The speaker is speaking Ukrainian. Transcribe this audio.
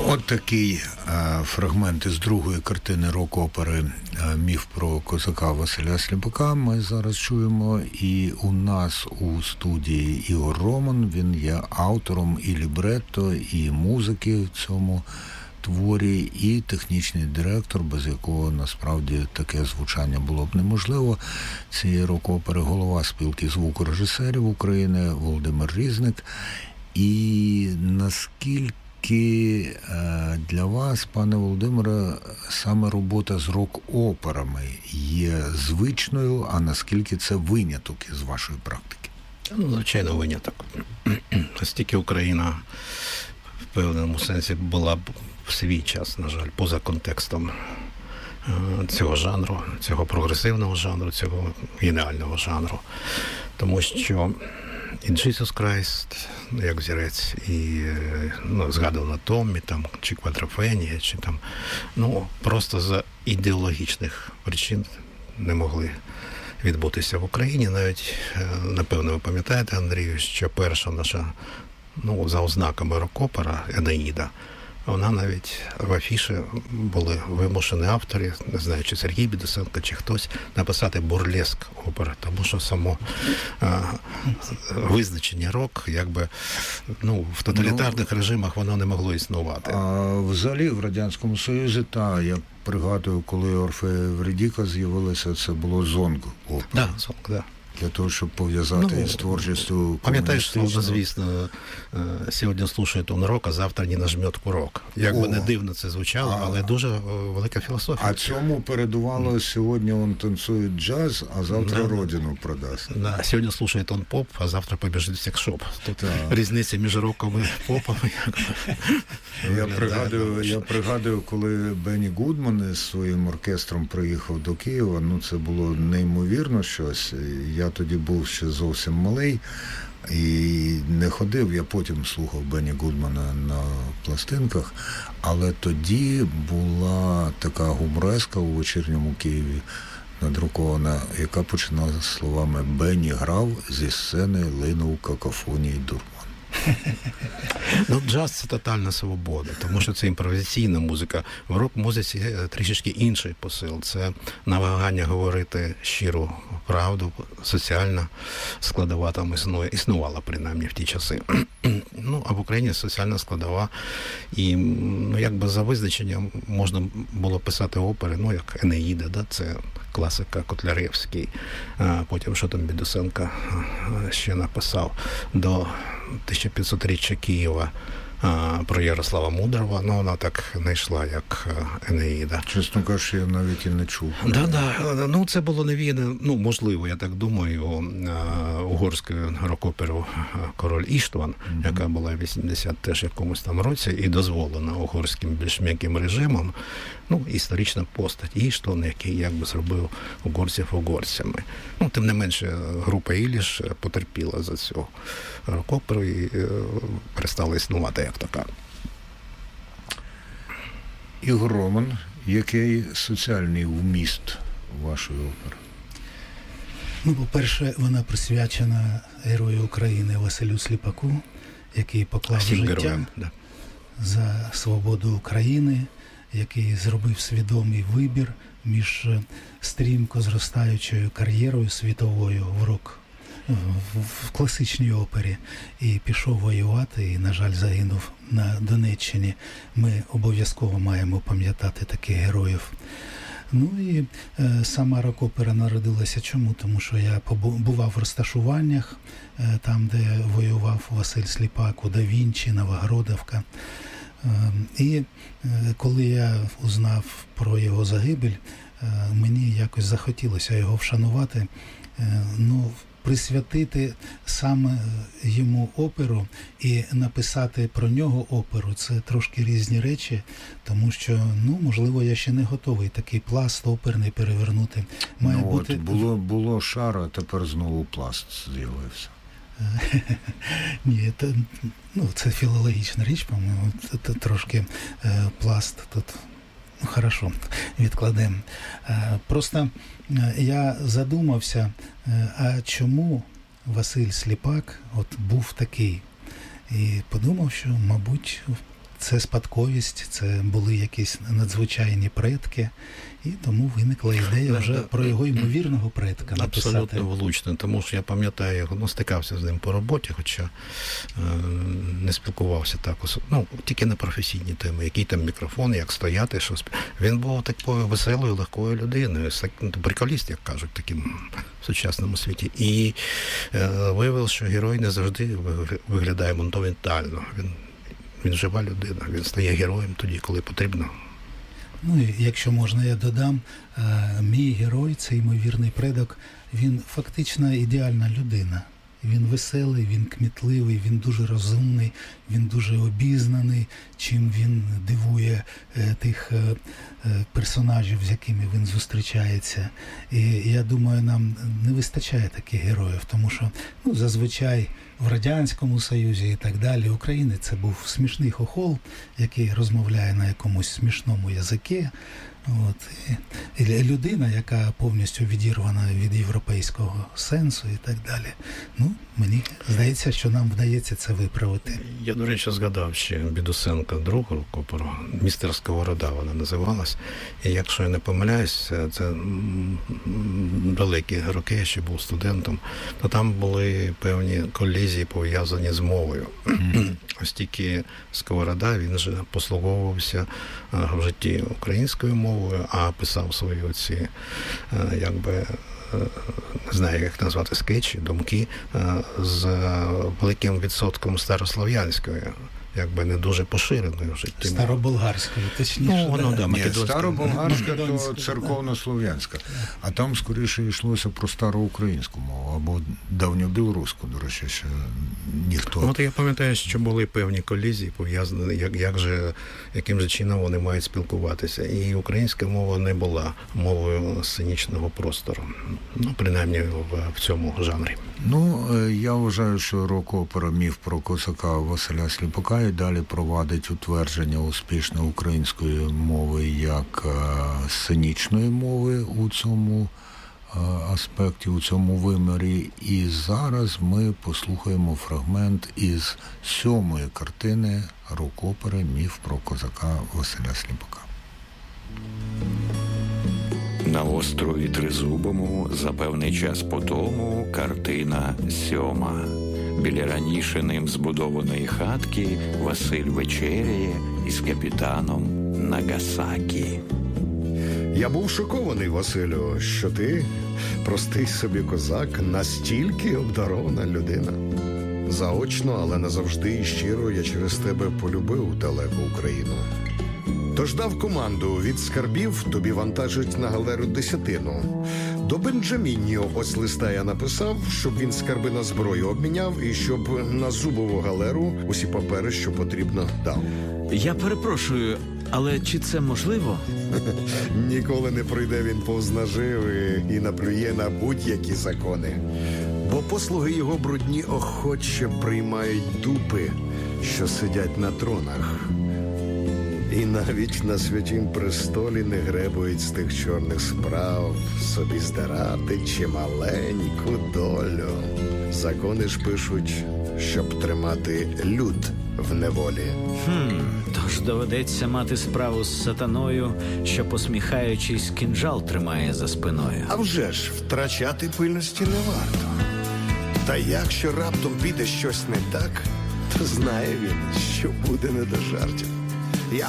От такий фрагмент із другої картини рок-опери «Міф про козака» Василя Сліпака ми зараз чуємо. І у нас у студії Ігор Роман, він є автором і лібретто, і музики в цьому творі, і технічний директор, без якого насправді таке звучання було б неможливо. Цієї рок-опери голова спілки звукорежисерів України Володимир Різник. І наскільки для вас, пане Володимире, саме робота з рок-операми є звичною, а наскільки це виняток із вашої практики? Ну, звичайно, виняток. Оскільки Україна в певному сенсі була б в свій час, на жаль, поза контекстом цього жанру, цього прогресивного жанру, цього геніального жанру. Тому що і Jesus Christ, як взірець, і згадувано Томмі, там, чи Квадрофенія, чи там, просто за ідеологічних причин не могли відбутися в Україні. Навіть, напевно, ви пам'ятаєте, Андрію, що перша наша, за ознаками рок-опера «Енеїда», вона навіть в афіші були вимушені автори, не знаю, чи Сергій Бідусенко, чи хтось, написати бурлеск опери, тому що само визначення рок, якби, в тоталітарних режимах воно не могло існувати. А взагалі в Радянському Союзі, я пригадую, коли Орфей Евридіка з'явилися, це було зонг опера. Так, зонг, так. Для того, щоб пов'язати з творчістю. Пам'ятаєш, звісно, сьогодні слухають он рок, а завтра не нажмет курок. Як би не дивно це звучало, але дуже велика філософія. А цьому передувало сьогодні он танцює джаз, а завтра родину продасть. Да, сьогодні слухає он поп, а завтра побіжить в секс-шоп. Тут різниця між роком і попом. Я пригадую, коли Бенні Гудман із своїм оркестром приїхав до Києва, це було неймовірно щось. Я тоді був ще зовсім малий і не ходив, я потім слухав Бенні Гудмана на пластинках, але тоді була така гумореска у «Вечірньому Києві» надрукована, яка починала словами «Бенні грав, зі сцени линув какофонії дурман». Джаз – це тотальна свобода, тому що це імпровізаційна музика. В рок-музиці трішечки інший посил. Це намагання говорити щиру правду, соціальна складова там існувала, принаймні, в ті часи. А в Україні соціальна складова. І, якби за визначенням можна було писати опери, як «Енеїда», це класика, Котляревський, потім що там Бідусенко ще написав, до 1500-річчя Києва про Ярослава Мудрого, вона так не йшла, як «Енеїда». Чесно кажучи, я навіть і не чув. Це було навіяно, можливо, я так думаю, угорською рок-оперою «Король Іштван», яка була в 80 теж якомусь там році і дозволена угорським більш м'яким режимом, історична постать Іштван, який якби зробив угорців угорцями. Тим не менше, група Іліш потерпіла за цю рок-оперу і перестала існувати як така. Ігор Роман, який соціальний вміст вашої опери? По-перше, вона присвячена герою України Василю Сліпаку, який поклав життя за свободу України, який зробив свідомий вибір між стрімко зростаючою кар'єрою світовою в класичній опері і пішов воювати, і, на жаль, загинув на Донеччині. Ми обов'язково маємо пам'ятати таких героїв. І сама рок-опера народилася чому? Тому що я побував в розташуваннях, там, де воював Василь Сліпак, у Да-Вінчі, Новогродівка. І коли я узнав про його загибель, мені якось захотілося його вшанувати, присвятити саме йому оперу і написати про нього оперу – це трошки різні речі, тому що, можливо, я ще не готовий такий пласт оперний перевернути. Було шар, а тепер знову пласт з'явився. Ні, це філологічна річ, по-моєму, це трошки пласт тут. Хорошо, відкладемо. Просто я задумався, а чому Василь Сліпак був такий? І подумав, що, мабуть, це спадковість, це були якісь надзвичайні предки, і тому виникла ідея вже про його ймовірного предка написати. Абсолютно влучно, тому що я пам'ятаю, стикався з ним по роботі, хоча не спілкувався так, тільки на професійні теми, який там мікрофон, як стояти, що він був такою веселою, легкою людиною, приколіст, як кажуть, таким в сучасному світі. І виявилося, що герой не завжди виглядає монументально. Він жива людина, він стає героєм тоді, коли потрібно. І якщо можна, я додам, мій герой, цей ймовірний предок, він фактично ідеальна людина. Він веселий, він кмітливий, він дуже розумний, він дуже обізнаний, чим він дивує тих персонажів, з якими він зустрічається. І я думаю, нам не вистачає таких героїв, тому що зазвичай в Радянському Союзі і так далі України це був смішний хохол, який розмовляє на якомусь смішному язикі. І людина, яка повністю відірвана від європейського сенсу і так далі. Мені здається, що нам вдається це виправити. Я, до речі, згадав ще Бідусенка, другу рок-оперу, «Містер Сковорода» вона називалась. І якщо я не помиляюсь, це далекі роки, я ще був студентом, то там були певні колізії, пов'язані з мовою. Ось тільки Сковорода, він же послуговувався в житті українською мовою, а писав свої оці, не знаю, як назвати, скетчі, думки з великим відсотком старослов'янської, не дуже поширеною в житті. Староболгарською, точніше. Староболгарська, то церковнослов'янська. А там, скоріше, йшлося про староукраїнську мову, або давньобілоруську, до речі, ще ніхто. Я пам'ятаю, що були певні колізії, пов'язані, яким же чином вони мають спілкуватися. І українська мова не була мовою сценічного простору. Принаймні в цьому жанрі. Я вважаю, що рок-опера «Міф про козака» Василя Сліпака і далі провадить утвердження успішної української мови як сценічної мови у цьому аспекті, у цьому вимірі. І зараз ми послухаємо фрагмент із 7-ї картини рок-опери «Міф про козака» Василя Сліпака. На острові Тризубому за певний час по тому картина 7. Біля раніше ним збудованої хатки Василь вечеряє із капітаном Нагасакі. Я був шокований, Василю, що ти, простий собі козак, настільки обдарована людина. Заочно, але назавжди і щиро я через тебе полюбив далеку Україну. Тож дав команду від скарбів тобі вантажить на галеру 10. До Бенджамінніо ось листа я написав, щоб він скарби на зброю обміняв і щоб на Зубову галеру усі папери, що потрібно, дав. Я перепрошую, але чи це можливо? Ніколи не пройде він повз наживи і наплює на будь-які закони. Бо послуги його брудні охоче приймають дупи, що сидять на тронах. І навіть на святім престолі не гребують з тих чорних справ собі здирати чималеньку долю. Закони ж пишуть, щоб тримати люд в неволі. Тож доведеться мати справу з сатаною, що, посміхаючись, кинджал тримає за спиною. А вже ж, втрачати пильності не варто. Та якщо раптом піде щось не так, то знає він, що буде не до жартів.